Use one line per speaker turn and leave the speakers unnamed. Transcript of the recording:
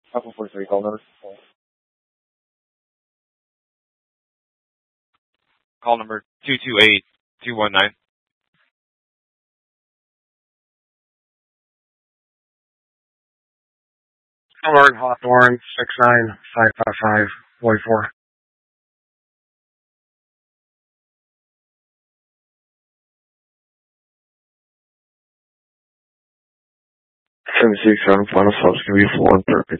Apple 43, call number.
Call number 228219.
Lord Hawthorne, 69555 44.
767 final subs can be 4 and perfect.